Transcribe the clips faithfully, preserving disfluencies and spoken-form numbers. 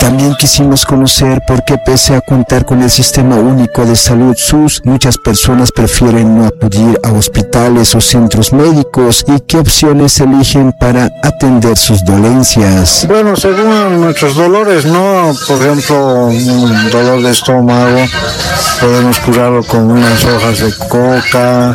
También quisimos conocer por qué, pese a contar con el Sistema Único de Salud S U S, muchas personas prefieren no acudir a hospitales o centros médicos y qué opciones eligen para atender sus dolencias. Bueno, según nuestros dolores, ¿no? Por ejemplo, un dolor de estómago, podemos curarlo con unas hojas de coca,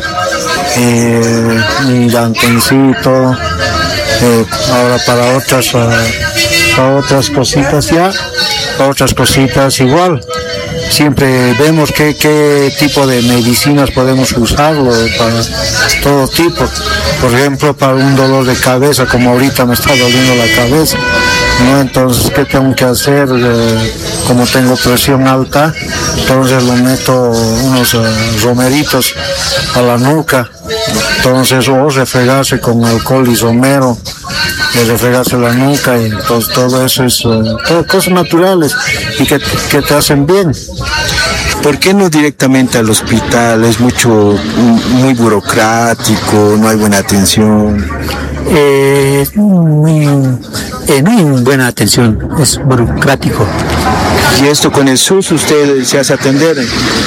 eh, un llantoncito, eh, ahora para otras, para otras cositas ya, para otras cositas igual. Siempre vemos qué, qué tipo de medicinas podemos usarlo para todo tipo. Por ejemplo, para un dolor de cabeza, como ahorita me está doliendo la cabeza, ¿no? Entonces, ¿qué tengo que hacer? Eh, como tengo presión alta, entonces le meto unos uh, romeritos a la nuca. Entonces, o refregarse con alcohol isomero, de refregarse la nuca, y entonces todo eso es uh, todo cosas naturales y que, que te hacen bien. ¿Por qué no directamente al hospital? Es mucho, muy burocrático, no hay buena atención. Eh, muy, eh, no hay buena atención, es burocrático. ¿Y esto con el S U S usted se hace atender?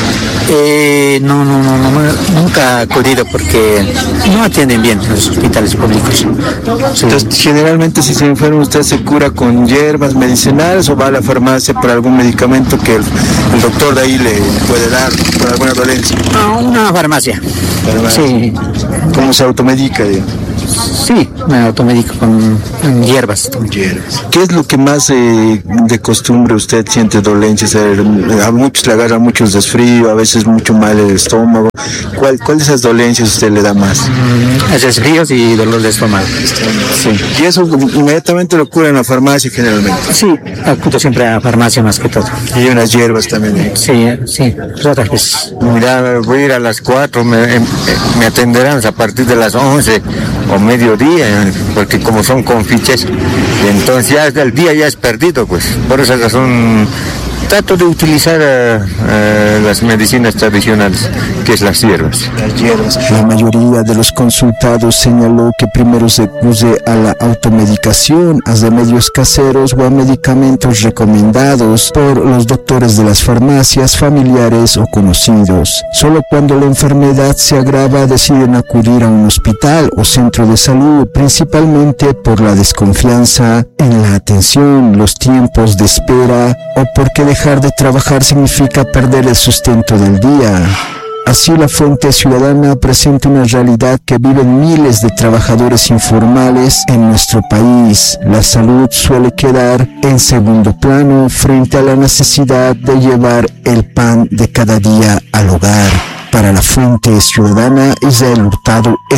Eh, no, no, no, no, nunca he acudido porque no atienden bien los hospitales públicos. Sí. Entonces, generalmente si se enferma, ¿usted se cura con hierbas medicinales o va a la farmacia por algún medicamento que el, el doctor de ahí le puede dar por alguna dolencia? A una farmacia. farmacia. Sí. ¿Cómo se automedica, digamos? Sí, me automedico con, con hierbas. hierbas. ¿Qué es lo que más eh, de costumbre usted siente dolencias? A muchos le agarra mucho desfrío, a veces mucho mal el estómago. ¿Cuál, cuál de esas dolencias usted le da más? Mm, resfríos y dolor de estómago. Sí. ¿Y eso inmediatamente lo cura en la farmacia generalmente? Sí, acudo siempre a la farmacia más que todo. ¿Y unas hierbas también? ¿Eh? Sí, sí, otras veces. Mira, voy a ir a las cuatro, me, me atenderán a partir de las once o mediodía, porque como son con fichas, y entonces ya el día ya es perdido, pues. Por esa razón trato de utilizar uh, uh, las medicinas tradicionales, que es las hierbas. Las hierbas. La mayoría de los consultados señaló que primero se acude a la automedicación, a remedios caseros o a medicamentos recomendados por los doctores de las farmacias, familiares o conocidos. Solo cuando la enfermedad se agrava deciden acudir a un hospital o centro de salud, principalmente por la desconfianza en la atención, los tiempos de espera o porque dejar de trabajar significa perder el sustento del día. Así, la Fuente Ciudadana presenta una realidad que viven miles de trabajadores informales en nuestro país. La salud suele quedar en segundo plano frente a la necesidad de llevar el pan de cada día al hogar. Para la Fuente Ciudadana, Israel Hurtado.